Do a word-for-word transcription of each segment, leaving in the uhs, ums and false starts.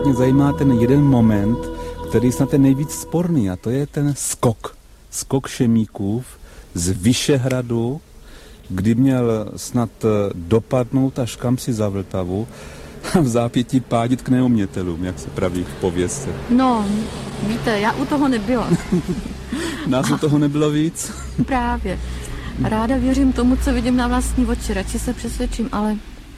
mě zajímá ten jeden moment, který snad je nejvíc sporný, a to je ten skok. Skok Šemíkův z Vyšehradu, kdy měl snad dopadnout až kamsi za Vltavu a v zápětí pádit k neumětelům, jak se praví v pověstce. No, víte, já u toho nebyla. Nás u toho nebylo víc? Právě. Ráda věřím tomu, co vidím na vlastní oči, radši se přesvědčím, ale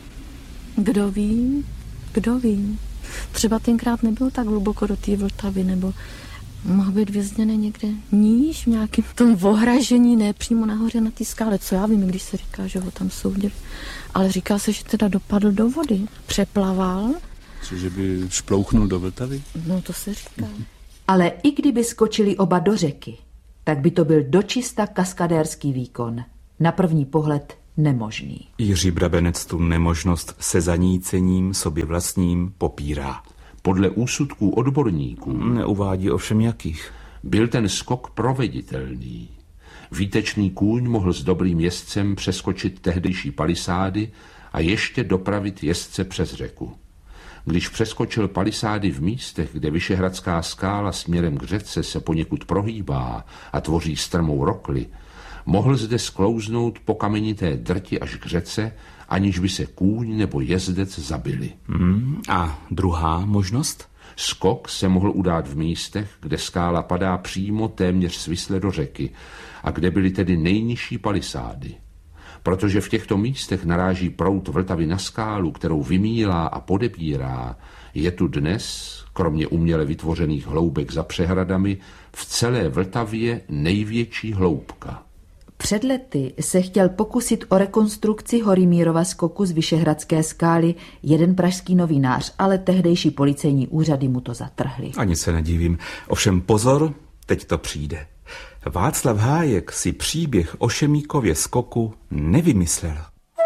kdo ví, kdo ví. Třeba tenkrát nebyl tak hluboko do té Vltavy, nebo mohl být vězněný někde níž, v nějakém tom ohražení, ne přímo nahoře na té skále. Co já vím, když se říká, že ho tam soudili. Ale říká se, že teda dopadl do vody, přeplaval. Cože by šplouchnul do Vltavy? No to se říká. Ale i kdyby skočili oba do řeky, tak by to byl dočista kaskadérský výkon. Na první pohled nemožný. Jiří Brabenec tu nemožnost se zanícením sobě vlastním popírá. Podle úsudků odborníků neuvádí ovšem jakých. Byl ten skok proveditelný. Výtečný kůň mohl s dobrým jezdcem přeskočit tehdejší palisády a ještě dopravit jezdce přes řeku. Když přeskočil palisády v místech, kde Vyšehradská skála směrem k řece se poněkud prohýbá a tvoří strmou rokli, mohl zde sklouznout po kamenité drti až k řece, aniž by se kůň nebo jezdec zabili. Hmm, a druhá možnost? Skok se mohl udát v místech, kde skála padá přímo téměř svisle do řeky a kde byly tedy nejnižší palisády. Protože v těchto místech naráží proud Vltavy na skálu, kterou vymílá a podebírá, je tu dnes, kromě uměle vytvořených hloubek za přehradami, v celé Vltavě největší hloubka. Před lety se chtěl pokusit o rekonstrukci Horimírova skoku z Vyšehradské skály jeden pražský novinář, ale tehdejší policejní úřady mu to zatrhly. Ani se nedivím. Ovšem pozor, teď to přijde. Václav Hájek si příběh o Šemíkově skoku nevymyslel.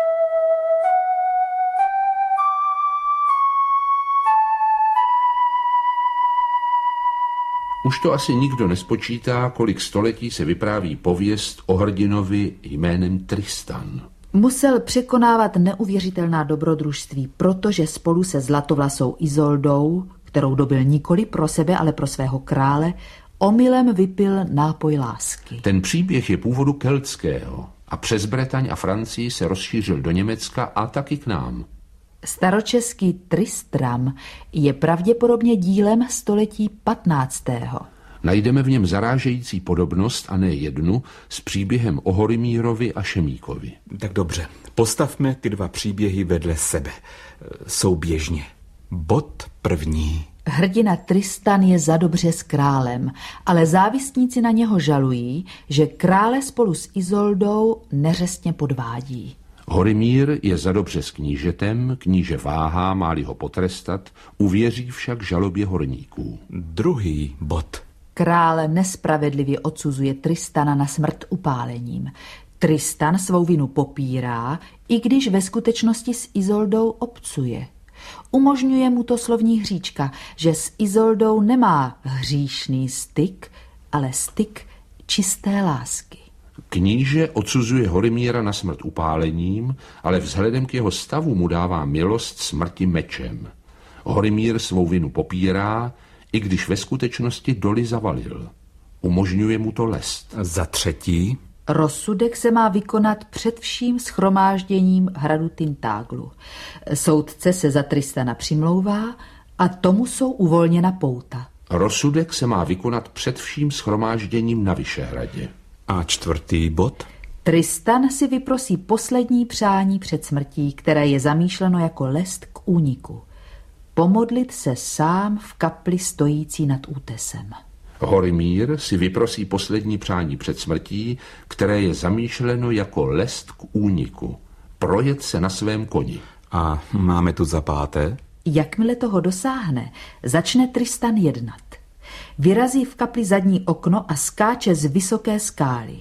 Už to asi nikdo nespočítá, kolik století se vypráví pověst o hrdinovi jménem Tristan. Musel překonávat neuvěřitelná dobrodružství, protože spolu se zlatovlasou Izoldou, kterou dobil nikoli pro sebe, ale pro svého krále, omylem vypil nápoj lásky. Ten příběh je původu keltského a přes Bretaň a Francii se rozšířil do Německa a taky k nám. Staročeský Tristram je pravděpodobně dílem století patnáctého. Najdeme v něm zarážející podobnost, a ne jednu, s příběhem o Horimírovi a Šemíkovi. Tak dobře, postavme ty dva příběhy vedle sebe. Souběžně. Bod první. Hrdina Tristan je zadobře s králem, ale závistníci na něho žalují, že krále spolu s Izoldou neřestně podvádí. Horimír je zadobře s knížetem, kníže váhá, má-li ho potrestat, uvěří však žalobě horníků. Druhý bod. Král nespravedlivě odsuzuje Tristana na smrt upálením. Tristan svou vinu popírá, i když ve skutečnosti s Izoldou obcuje. Umožňuje mu to slovní hříčka, že s Izoldou nemá hříšný styk, ale styk čisté lásky. Kníže odsuzuje Horimíra na smrt upálením, ale vzhledem k jeho stavu mu dává milost smrti mečem. Horimír svou vinu popírá, i když ve skutečnosti doly zavalil. Umožňuje mu to lest. Za třetí. Rozsudek se má vykonat před vším shromážděním hradu Tintaglu. Soudce se za Tristana přimlouvá a tomu jsou uvolněna pouta. Rozsudek se má vykonat před vším shromážděním na Vyšehradě. A čtvrtý bod? Tristan si vyprosí poslední přání před smrtí, které je zamýšleno jako lest k úniku. Pomodlit se sám v kapli stojící nad útesem. Horimír si vyprosí poslední přání před smrtí, které je zamýšleno jako lest k úniku. Projet se na svém koni. A máme tu za páté? Jakmile toho dosáhne, začne Tristan jednat. Vyrazí v kapli zadní okno a skáče z vysoké skály.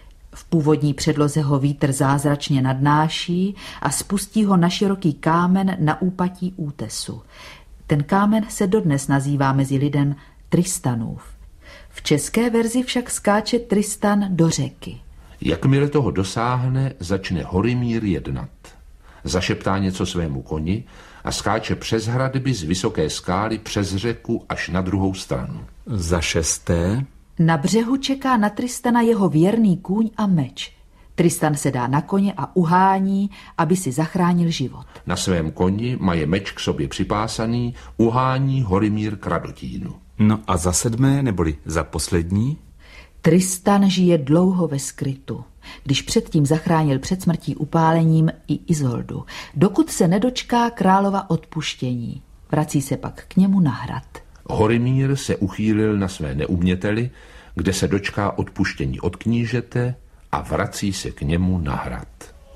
V původní předloze ho vítr zázračně nadnáší a spustí ho na široký kámen na úpatí útesu. Ten kámen se dodnes nazývá mezi lidem Tristanův. V české verzi však skáče Tristan do řeky. Jakmile toho dosáhne, začne Horimír jednat. Zašeptá něco svému koni a skáče přes hradby z vysoké skály přes řeku až na druhou stranu. Za šesté. Na břehu čeká na Tristana jeho věrný kůň a meč. Tristan se dá na koně a uhání, aby si zachránil život. Na svém koni maje meč k sobě připásaný, uhání Horimír k Radotínu. No a za sedmé, neboli za poslední? Tristan žije dlouho ve skrytu, když předtím zachránil před smrtí upálením i Izoldu, dokud se nedočká králova odpuštění. Vrací se pak k němu na hrad. Horimír se uchýlil na své neuměteli, kde se dočká odpuštění od knížete a vrací se k němu na hrad.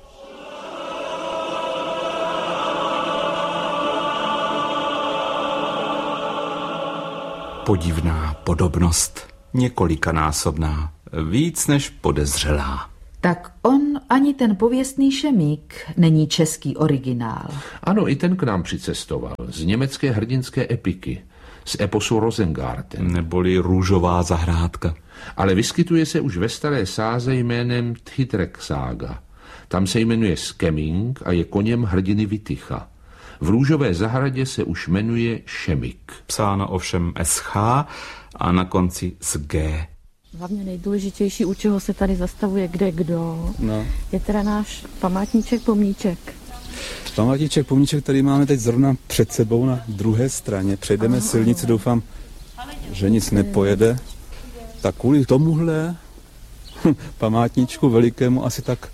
Podivná podobnost, několikanásobná, víc než podezřelá. Tak on ani ten pověstný šemík není český originál. Ano, i ten k nám přicestoval z německé hrdinské epiky, z eposu Rosengarten. Neboli Růžová zahrádka. Ale vyskytuje se už ve staré sáze jménem Tchidrek Sága. Tam se jmenuje Skeming a je koněm hrdiny Vitycha. V Růžové zahradě se už jmenuje Šemik. Psáno ovšem S H a na konci s G. Hlavně nejdůležitější, u čeho se tady zastavuje kde kdo, No. je teda náš památníček, pomníček. Památníček, pomníček, který máme teď zrovna před sebou na druhé straně. Přejdeme Aha, silnici, doufám, že nic nepojede. Tak kvůli tomuhle památníčku velikému asi tak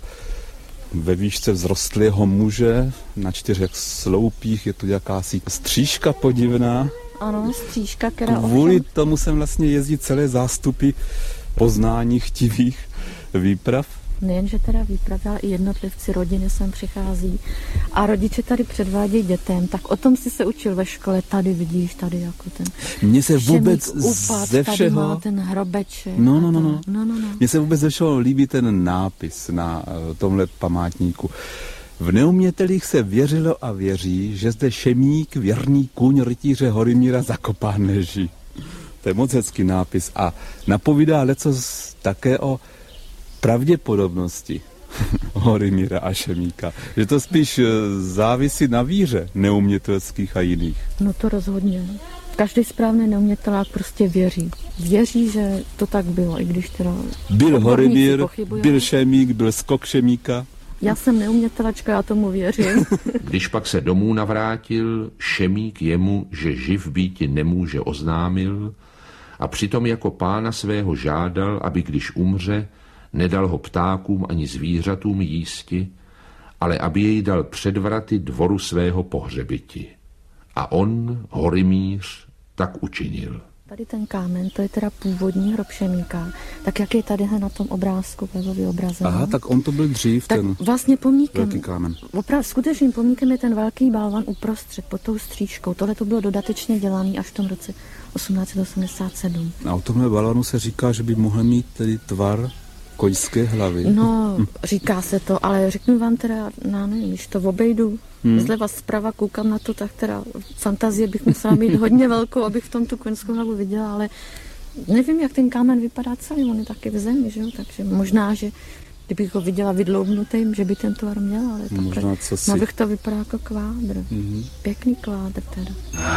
ve výšce vzrostlého muže na čtyřech sloupích, je tu jakási stříška podivná. Ano, stříška, která Kvůli ovšem... tomu sem vlastně jezdí celé zástupy poznání chtivých výprav. Nejenže teda výpravy, ale i jednotlivci rodiny sem přichází a rodiče tady předvádějí dětem, tak o tom si se učil ve škole, tady vidíš, tady jako ten Mně se vůbec šemík upad, ze tady všeho... má ten hrobeček. No, no, no, no. no, no, no. Mně se vůbec ze všeho líbí ten nápis na tomhle památníku. V neumětelích se věřilo a věří, že zde šemík, věrný kůň rytíře Horimíra zakopán leží. To je moc hezký nápis a napovídá lecos také o pravděpodobnosti Horimíra a šemíka. Že to spíš závisí na víře neumětelských a jiných. No to rozhodně. Každý správný neumětelák prostě věří. Věří, že to tak bylo, i když teda... Byl Horimír, pochybují. byl šemík, byl skok šemíka. Já jsem neumětelačka, já tomu věřím. Když pak se domů navrátil, Šemík jemu, že živ býti nemůže, oznámil a přitom jako pána svého žádal, aby když umře, nedal ho ptákům ani zvířatům jísti, ale aby jej dal před vraty dvoru svého pohřebiti. A on, Horimíř, tak učinil. Tady ten kámen, to je teda původní hrob šemíka, tak jak je tady na tom obrázku, webový obrazen. Aha, tak on to byl dřív, tak ten vlastně pomníkem, velký kámen. opravdu skutečným pomníkem je ten velký balvan uprostřed, pod tou stříčkou. Tohle to bylo dodatečně dělané až v tom roce osmnáct set osmdesát sedm. A o tomhle balvanu se říká, že by mohl mít tedy tvar koňské hlavy. No, říká se to, ale řeknu vám teda, já nevím, když to obejdu hmm. zleva zprava, koukám na to, tak teda fantazie bych musela mít hodně velkou, abych v tom tu koňskou hlavu viděla, ale nevím, jak ten kámen vypadá celý, on je taky v zemi, že jo, takže možná, že kdybych ho viděla vydloubnutým, že by ten tvar měl, ale takhle, možná co si... no, bych to vypadá jako kvádr. Mm-hmm. Pěkný kvádr teda.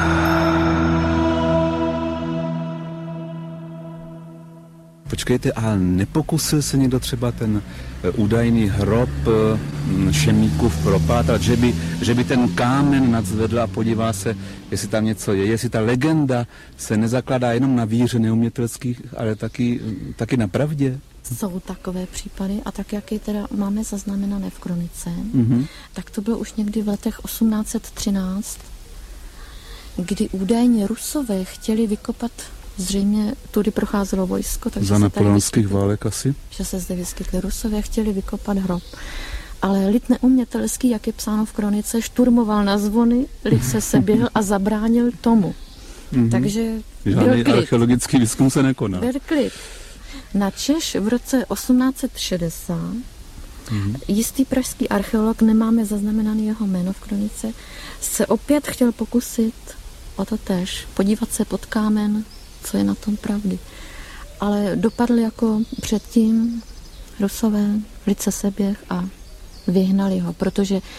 Počkejte, a nepokusil se někdo třeba ten údajný hrob šemíkův propátrat, že by, že by ten kámen nadzvedl a podívá se, jestli tam něco je, jestli ta legenda se nezakládá jenom na víře neumětelských, ale taky, taky na pravdě? Jsou takové případy a tak, jak je teda máme zaznamenané v kronice, Mm-hmm. tak to bylo už někdy v letech osmnáct set třináct, kdy údajně Rusové chtěli vykopat, zřejmě tudy procházelo vojsko, takže Za se tady napoleonských vyskytli, válek asi? že se zde vyskytli Rusové, chtěli vykopat hrob. Ale lid neumětelský, jak je psáno v kronice, šturmoval na zvony, lid se seběhl a zabránil tomu. Mm-hmm. Takže byl Žádný klid. archeologický výzkum se nekoná. Byl klid. Načež v roce osmnáct set šedesát mm-hmm. jistý pražský archeolog, nemáme zaznamenaný jeho jméno v kronice, se opět chtěl pokusit o to též, podívat se pod kámen, co je na tom pravdy. Ale dopadl jako předtím Rusové, lid se seběh a vyhnali ho, protože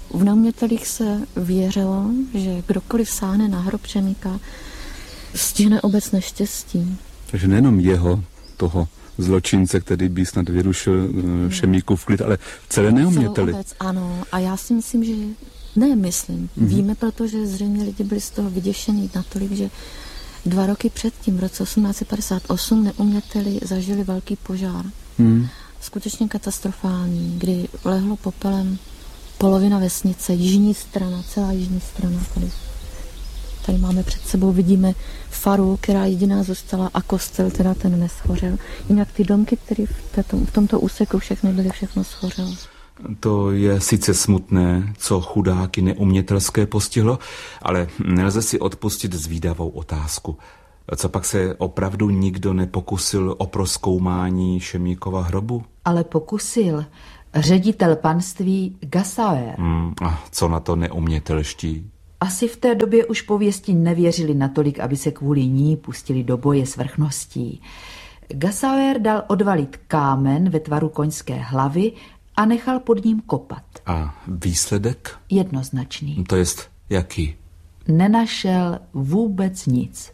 V neumětelích se věřilo, že kdokoliv sáhne na hrob Šemíka, stihne obec neštěstí. Takže nejenom jeho, toho zločince, který by snad vyrušil Šemíkův klid, ale celé neuměteli. Celou obec, ano. A já si myslím, že ne, myslím. Mm-hmm. Víme, protože zřejmě lidi byli z toho vyděšení natolik, že dva roky předtím, v roce osmnáct set padesát osm, neuměteli zažili velký požár. Mm. Skutečně katastrofální, kdy lehlo popelem polovina vesnice, jižní strana, celá jižní strana. Tady, tady máme před sebou, vidíme faru, která jediná zůstala, a kostel, teda ten neschořel. Jinak ty domky, které v, této, v tomto úseku všechny byly, všechno schořelo. To je sice smutné, co chudáky neumětelské postihlo, ale nelze si odpustit zvídavou otázku. Co pak se opravdu nikdo nepokusil o prozkoumání Šemíkova hrobu? Ale pokusil ředitel panství Gassauer. Hmm, a co na to neumětelští? Asi v té době už pověsti nevěřili natolik, aby se kvůli ní pustili do boje s vrchností. Gassauer dal odvalit kámen ve tvaru koňské hlavy a nechal pod ním kopat. A výsledek? Jednoznačný. To jest jaký? Nenašel vůbec nic.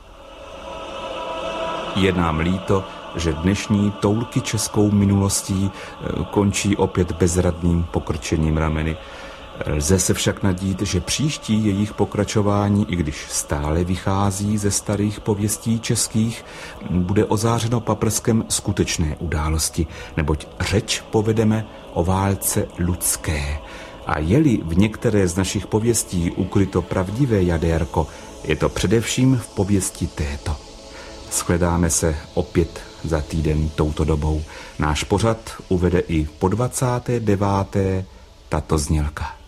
Je nám líto, že dnešní toulky českou minulostí končí opět bezradným pokrčením rameny. Lze se však nadít, že příští jejich pokračování, i když stále vychází ze starých pověstí českých, bude ozářeno paprskem skutečné události, neboť řeč povedeme o válce ludské. A je-li v některé z našich pověstí ukryto pravdivé jadérko, je to především v pověsti této. Shledáme se opět za týden touto dobou. Náš pořad uvede i po dvacáté deváté tato znělka.